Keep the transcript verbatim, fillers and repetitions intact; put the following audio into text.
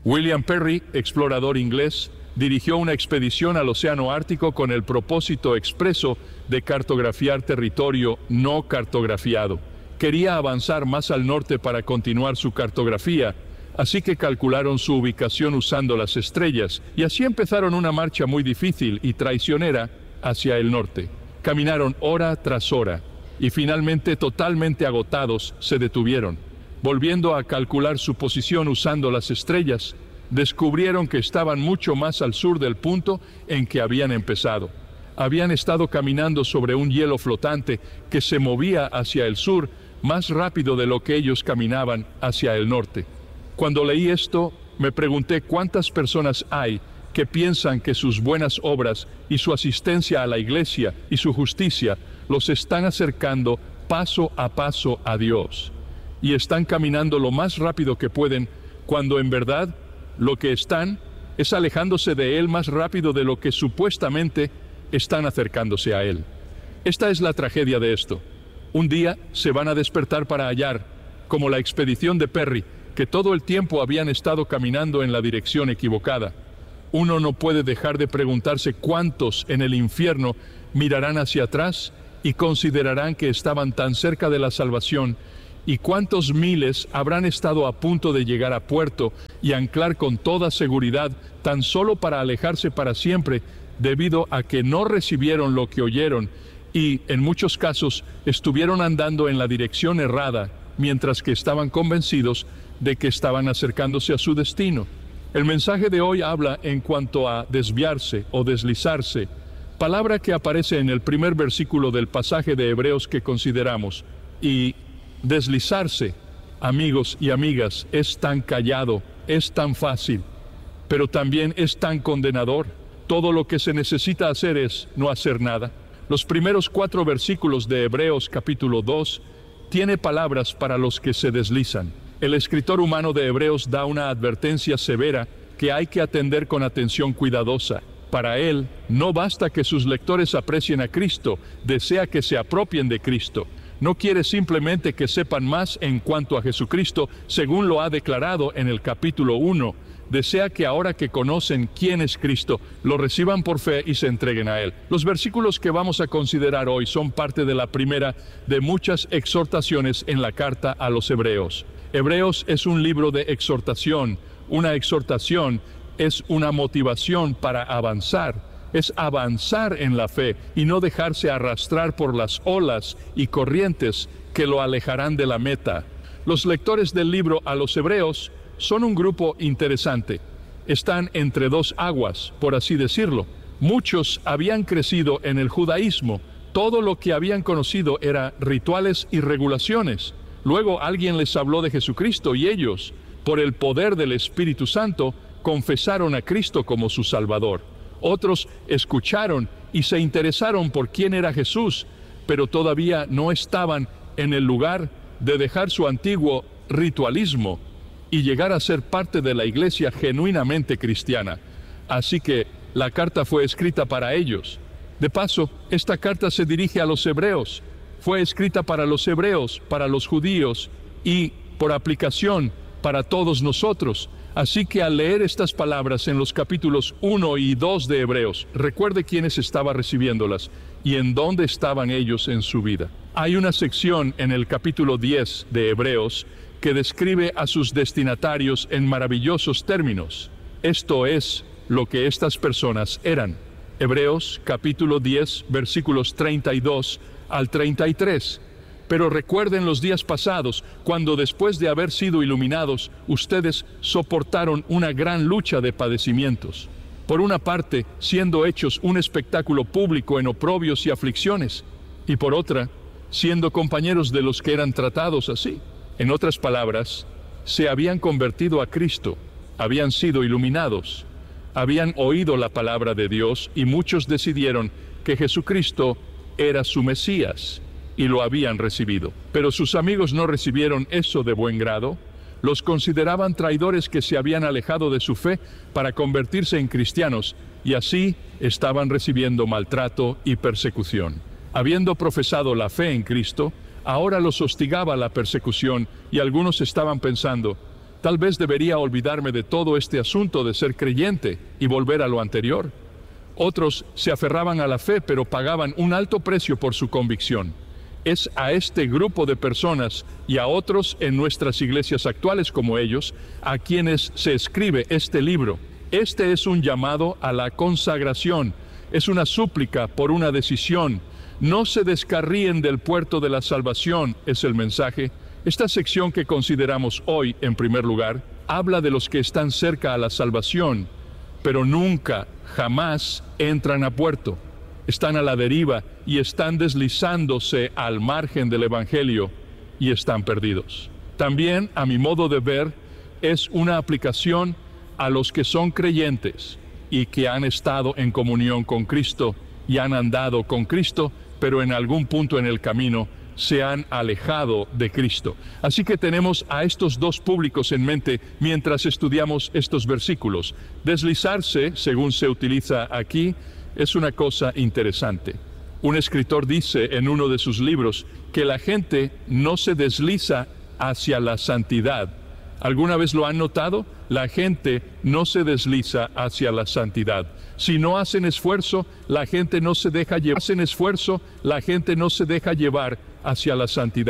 William Perry, explorador inglés, dirigió una expedición al Océano Ártico con el propósito expreso de cartografiar territorio no cartografiado. Quería avanzar más al norte para continuar su cartografía, así que calcularon su ubicación usando las estrellas, y así empezaron una marcha muy difícil y traicionera hacia el norte. Caminaron hora tras hora, y finalmente, totalmente agotados, se detuvieron. Volviendo a calcular su posición usando las estrellas, descubrieron que estaban mucho más al sur del punto en que habían empezado. Habían estado caminando sobre un hielo flotante que se movía hacia el sur más rápido de lo que ellos caminaban hacia el norte. Cuando leí esto, me pregunté cuántas personas hay que piensan que sus buenas obras y su asistencia a la iglesia y su justicia los están acercando paso a paso a Dios, y están caminando lo más rápido que pueden, cuando en verdad lo que están es alejándose de Él más rápido de lo que supuestamente están acercándose a Él. Esta es la tragedia de esto. Un día se van a despertar para hallar, como la expedición de Perry, que todo el tiempo habían estado caminando en la dirección equivocada. Uno no puede dejar de preguntarse cuántos en el infierno mirarán hacia atrás y considerarán que estaban tan cerca de la salvación, y cuántos miles habrán estado a punto de llegar a puerto y anclar con toda seguridad, tan solo para alejarse para siempre, debido a que no recibieron lo que oyeron y, en muchos casos, estuvieron andando en la dirección errada, mientras que estaban convencidos de que estaban acercándose a su destino. El mensaje de hoy habla en cuanto a desviarse o deslizarse, palabra que aparece en el primer versículo del pasaje de Hebreos que consideramos. Y deslizarse, amigos y amigas, es tan callado, es tan fácil, pero también es tan condenador. Todo lo que se necesita hacer es no hacer nada. Los primeros cuatro versículos de Hebreos capítulo dos tiene palabras para los que se deslizan. El escritor humano de Hebreos da una advertencia severa que hay que atender con atención cuidadosa. Para él, no basta que sus lectores aprecien a Cristo, desea que se apropien de Cristo. No quiere simplemente que sepan más en cuanto a Jesucristo, según lo ha declarado en el capítulo uno. Desea que ahora que conocen quién es Cristo, lo reciban por fe y se entreguen a Él. Los versículos que vamos a considerar hoy son parte de la primera de muchas exhortaciones en la carta a los Hebreos. Hebreos es un libro de exhortación. Una exhortación es una motivación para avanzar. Es avanzar en la fe y no dejarse arrastrar por las olas y corrientes que lo alejarán de la meta. Los lectores del libro a los Hebreos son un grupo interesante. Están entre dos aguas, por así decirlo. Muchos habían crecido en el judaísmo. Todo lo que habían conocido era rituales y regulaciones. Luego alguien les habló de Jesucristo y ellos, por el poder del Espíritu Santo, confesaron a Cristo como su Salvador. Otros escucharon y se interesaron por quién era Jesús, pero todavía no estaban en el lugar de dejar su antiguo ritualismo y llegar a ser parte de la iglesia genuinamente cristiana. Así que la carta fue escrita para ellos. De paso, esta carta se dirige a los hebreos. Fue escrita para los hebreos, para los judíos y, por aplicación, para todos nosotros. Así que al leer estas palabras en los capítulos uno y dos de Hebreos, recuerde quiénes estaban recibiéndolas y en dónde estaban ellos en su vida. Hay una sección en el capítulo diez de Hebreos que describe a sus destinatarios en maravillosos términos. Esto es lo que estas personas eran. Hebreos capítulo diez, versículos treinta y dos al treinta y tres. Pero recuerden los días pasados, cuando después de haber sido iluminados, ustedes soportaron una gran lucha de padecimientos. Por una parte, siendo hechos un espectáculo público en oprobios y aflicciones, y por otra, siendo compañeros de los que eran tratados así. En otras palabras, se habían convertido a Cristo, habían sido iluminados, habían oído la palabra de Dios y muchos decidieron que Jesucristo era su Mesías y lo habían recibido. Pero sus amigos no recibieron eso de buen grado. Los consideraban traidores que se habían alejado de su fe para convertirse en cristianos y así estaban recibiendo maltrato y persecución. Habiendo profesado la fe en Cristo, ahora los hostigaba la persecución y algunos estaban pensando, Tal vez debería olvidarme de todo este asunto de ser creyente y volver a lo anterior. Otros se aferraban a la fe, pero pagaban un alto precio por su convicción. Es a este grupo de personas y a otros en nuestras iglesias actuales como ellos, a quienes se escribe este libro. Este es un llamado a la consagración, es una súplica por una decisión. No se descarríen del puerto de la salvación, es el mensaje. Esta sección que consideramos hoy, en primer lugar, habla de los que están cerca a la salvación, pero nunca, jamás entran a puerto. Están a la deriva y están deslizándose al margen del Evangelio y están perdidos. También, a mi modo de ver, es una aplicación a los que son creyentes y que han estado en comunión con Cristo y han andado con Cristo, pero en algún punto en el camino se han alejado de Cristo. Así que tenemos a estos dos públicos en mente mientras estudiamos estos versículos. Deslizarse, según se utiliza aquí, es una cosa interesante. Un escritor dice en uno de sus libros que la gente no se desliza hacia la santidad. ¿Alguna vez lo han notado? La gente no se desliza hacia la santidad. Si no hacen esfuerzo, la gente no se deja llevar. Hacen esfuerzo, la gente no se deja llevar hacia la santidad.